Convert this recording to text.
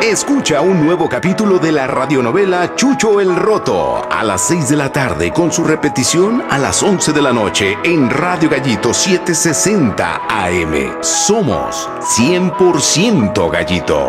Escucha un nuevo capítulo de la radionovela Chucho el Roto a las 6 de la tarde con su repetición a las 11 de la noche en Radio Gallito 760 AM. Somos 100% Gallito.